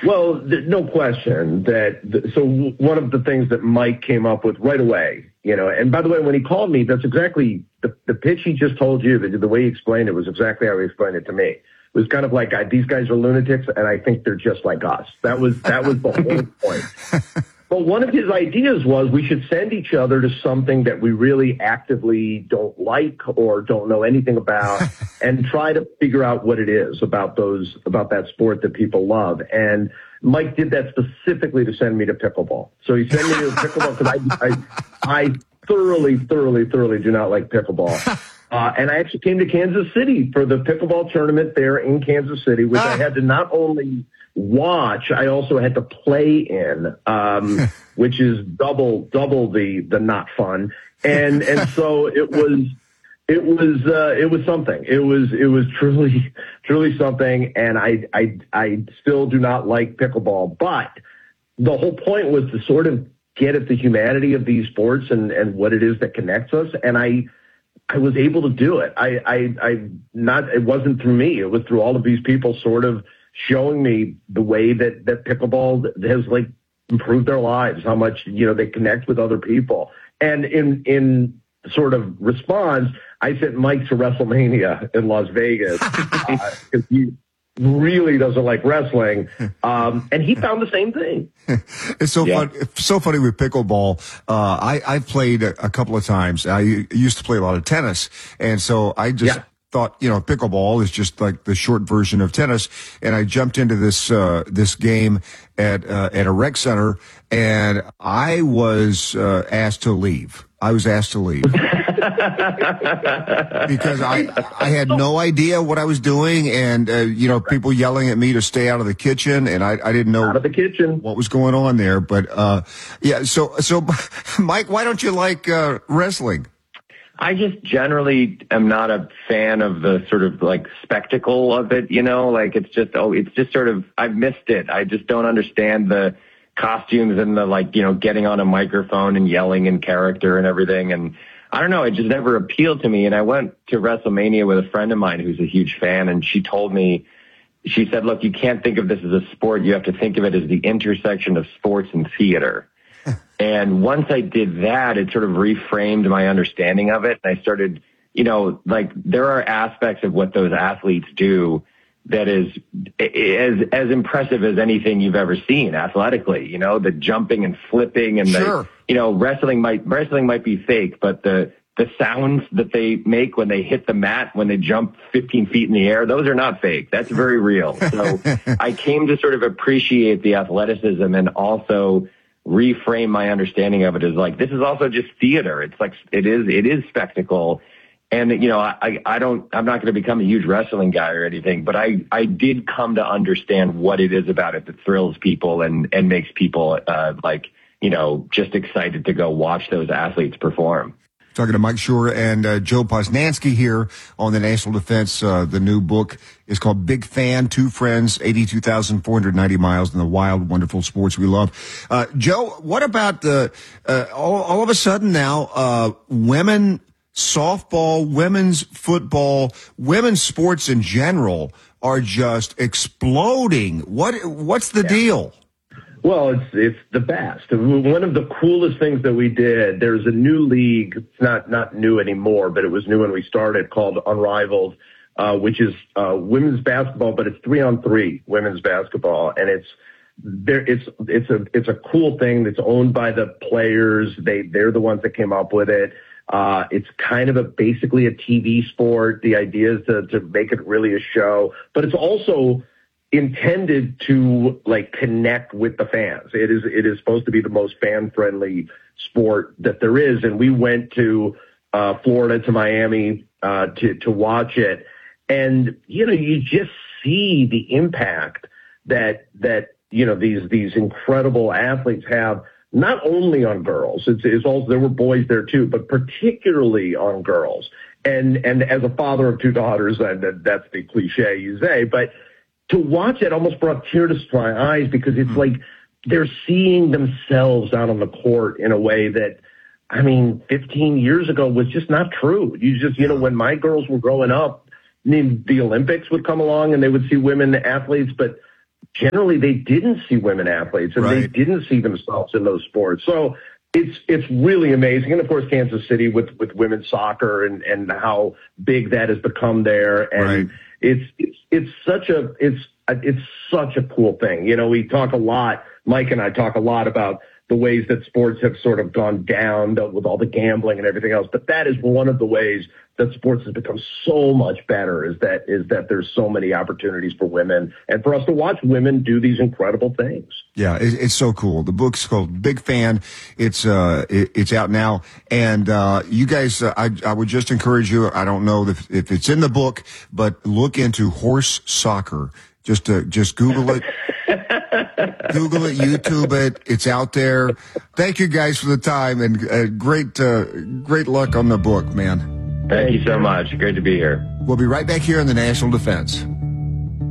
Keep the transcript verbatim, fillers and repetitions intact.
Well, th- no question that, th- so w- one of the things that Mike came up with right away, you know, and by the way, when he called me, that's exactly the, the pitch he just told you, the, the way he explained it was exactly how he explained it to me. It was kind of like, I, these guys are lunatics and I think they're just like us. That was, that was the whole point. But one of his ideas was we should send each other to something that we really actively don't like or don't know anything about and try to figure out what it is about those, about that sport that people love. And Mike did that specifically to send me to pickleball. So he sent me to pickleball because I, I, I thoroughly, thoroughly, thoroughly do not like pickleball. Uh, and I actually came to Kansas City for the pickleball tournament there in Kansas City, which I had to not only watch, I also had to play in, um, which is double, double the, the not fun. And, and so it was, it was, uh, it was something. It was, it was truly, truly something. And I, I, I still do not like pickleball, but the whole point was to sort of get at the humanity of these sports and, and what it is that connects us. And I, I was able to do it. I, I, I not, it wasn't through me. It was through all of these people sort of showing me the way that, that pickleball has like improved their lives, how much, you know, they connect with other people. And in, in sort of response, I sent Mike to WrestleMania in Las Vegas because uh, he really doesn't like wrestling. Um, and he found the same thing. It's so yeah. fun. It's so funny with pickleball. Uh, I, I played a, a couple of times. I used to play a lot of tennis. And so I just, yeah. thought, you know, pickleball is just like the short version of tennis. And I jumped into this, uh, this game at, uh, at a rec center and I was, uh, asked to leave. I was asked to leave because I, I had no idea what I was doing. And, uh, you know, people yelling at me to stay out of the kitchen and I, I didn't know out of the kitchen. what was going on there. But, uh, yeah. So, so Mike, why don't you like, uh, wrestling? I just generally am not a fan of the sort of like spectacle of it, you know, like it's just, oh, it's just sort of, I've missed it. I just don't understand the costumes and the like, you know, getting on a microphone and yelling in character and everything. And I don't know, it just never appealed to me. And I went to WrestleMania with a friend of mine who's a huge fan. And she told me, she said, look, you can't think of this as a sport. You have to think of it as the intersection of sports and theater. And once I did that, it sort of reframed my understanding of it. And I started, you know, like there are aspects of what those athletes do that is as, as impressive as anything you've ever seen athletically, you know, the jumping and flipping and sure. the, you know, wrestling might, wrestling might be fake, but the, the sounds that they make when they hit the mat, when they jump fifteen feet in the air, those are not fake. That's very real. So I came to sort of appreciate the athleticism and also reframe my understanding of it as like, this is also just theater. It's like, it is, it is spectacle. And, you know, I, I don't, I'm not going to become a huge wrestling guy or anything, but I, I did come to understand what it is about it that thrills people and, and makes people, uh, like, you know, just excited to go watch those athletes perform. Talking to Mike Schur and uh, Joe Posnanski here on the National Defense. Uh, the new book is called Big Fan, Two Friends, eighty-two thousand four hundred ninety miles in the wild, wonderful sports we love. Uh, Joe, what about the, uh, all, all of a sudden now, uh, women softball, women's football, women's sports in general are just exploding. What, what's the yeah. deal? Well, it's it's the best. One of the coolest things that we did, there's a new league. It's not not new anymore, but it was new when we started, called Unrivaled, uh, which is uh, women's basketball, but it's three on three women's basketball, and it's there. It's it's a it's a cool thing that's owned by the players. They they're the ones that came up with it. Uh, it's kind of a basically a T V sport. The idea is to to make it really a show, but it's also intended to like connect with the fans. It is, it is supposed to be the most fan friendly sport that there is. And we went to, uh, Florida to Miami, uh, to, to watch it. And, you know, you just see the impact that, that, you know, these, these incredible athletes have not only on girls. It's, it's also, there were boys there too, but particularly on girls. And, and as a father of two daughters, and that's the cliche you say, but to watch it almost brought tears to my eyes because it's like they're seeing themselves out on the court in a way that, I mean, fifteen years ago was just not true. You just, you know, when my girls were growing up, I mean, the Olympics would come along and they would see women athletes, but generally they didn't see women athletes and right. they didn't see themselves in those sports. So it's it's really amazing. And of course, Kansas City with, with women's soccer and, and how big that has become there. And right. it's it's it's such a it's it's such a cool thing. You know, we talk a lot. Mike and I talk a lot about the ways that sports have sort of gone down with all the gambling and everything else. But that is one of the ways that sports has become so much better is that is that there's so many opportunities for women and for us to watch women do these incredible things. Yeah, it, it's so cool. The book's called Big Fan. It's uh, it, it's out now, and uh, you guys, uh, I I would just encourage you. I don't know if if it's in the book, but look into horse soccer. Just uh, just Google it. Google it, YouTube it. It's out there. Thank you guys for the time and uh, great uh, great luck on the book, man. Thank you so much. Great to be here. We'll be right back here in the National Defense.